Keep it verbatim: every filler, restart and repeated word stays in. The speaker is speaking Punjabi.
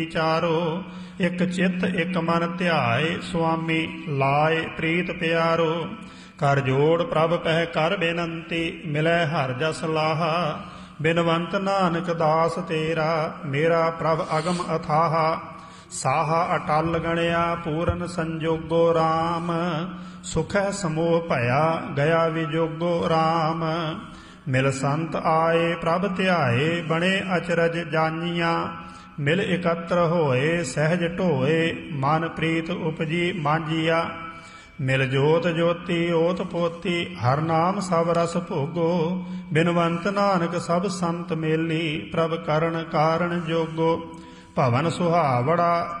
ਚਾਰੋ ਇਕ ਚਿੱਤ ਇਕ ਮਨ ਧਿਆਏ ਸੁਆਮੀ ਲਾਏ ਪ੍ਰੀਤ ਪਿਆਰੋ। ਕਰ ਜੋੜ ਪ੍ਰਭ ਪਹਿ ਕਰ ਬੇਨੰਤੀ ਮਿਲੈ ਹਰਿ ਜਸ ਲਾਹਾ। ਬਿਨਵੰਤ ਨਾਨਕ ਦਾਸ ਤੇਰਾ ਮੇਰਾ ਪ੍ਰਭ ਅਗਮ ਅਥਾਹਾ। ਸਾਹਾ ਅਟਲ ਗਣਿਆ ਪੂਰਨ ਸੰਜੋਗੋ ਰਾਮ। ਸੁਖੈ ਸਮੋਹ ਭਇਆ ਗਿਆ ਵਿਜੋਗੋ ਰਾਮ। ਮਿਲ ਸੰਤ ਆਏ ਪ੍ਰਭ ਧਿਆਏ ਬਣੇ ਅਚਰਜ ਜਾਨੀਆਂ। ਮਿਲ ਇਕੱਤਰ ਹੋਏ ਸਹਿਜ ਢੋਏ ਮਨ ਪ੍ਰੀਤ ਉਪਜੀ ਮਾਂਜੀਆ। ਮਿਲ ਜੋਤ ਜੋਤੀ ਓਤ ਪੋਤੀ ਹਰ ਨਾਮ ਸਭ ਰਸ ਭੋਗੋ। ਬਿਨਵੰਤ ਨਾਨਕ ਸਭ ਸੰਤ ਮੇਲੀ ਪ੍ਰਭ ਕਰਨ ਕਾਰਣ ਜੋਗੋ। ਭਵਨ ਸੁਹਾਵੜਾ